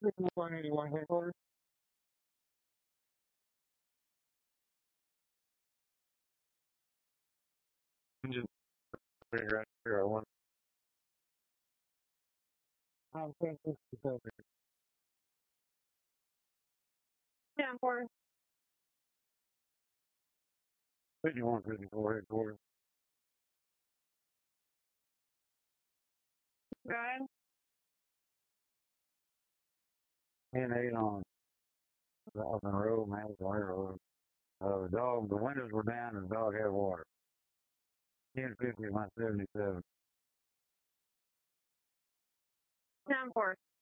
181 headquarters. Engine right here. I want. I'm 1067. 10-4. 5154 headquarters. Go ahead. 10-8 on up in the road, man. Road. The windows were down and the dog had water. 1050 177. 10-4.